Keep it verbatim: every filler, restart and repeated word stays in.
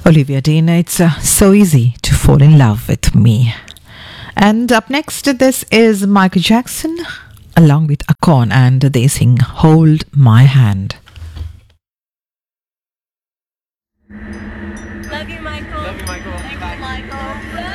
Olivia Dean, it's uh, so easy to fall in love with me. And up next, this is Michael Jackson along with Akon, and they sing Hold My Hand. Love you, Michael. Love you, Michael. Thank you, Michael.